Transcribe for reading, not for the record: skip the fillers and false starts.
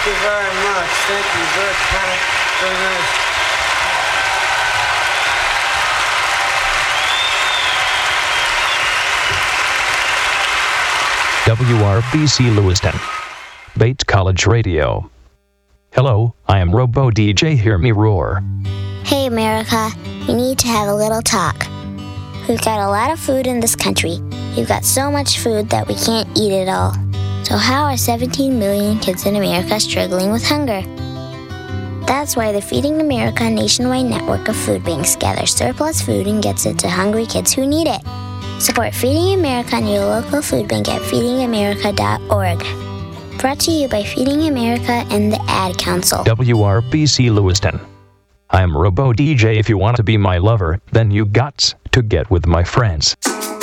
you very much. Thank you. Very kind. Very nice. WRBC Lewiston. Bates College Radio. Hello, I am Robo DJ Hear Me Roar. Hey America, we need to have a little talk. We've got a lot of food in this country. We've got so much food that we can't eat it all. So how are 17 million kids in America struggling with hunger? That's why the Feeding America nationwide network of food banks gathers surplus food and gets it to hungry kids who need it. Support Feeding America and your local food bank at feedingamerica.org. Brought to you by Feeding America and the Ad Council. WRBC Lewiston. I am Robo DJ. If you want to be my lover, then you got to get with my friends.